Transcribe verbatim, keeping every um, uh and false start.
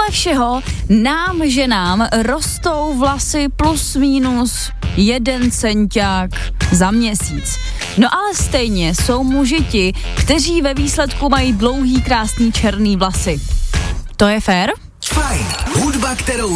všeho nám, ženám, rostou vlasy plus minus jeden centiák za měsíc. No ale stejně jsou muži ti, kteří ve výsledku mají dlouhý, krásný černý vlasy. To je fér? Fajn, hudba, kterou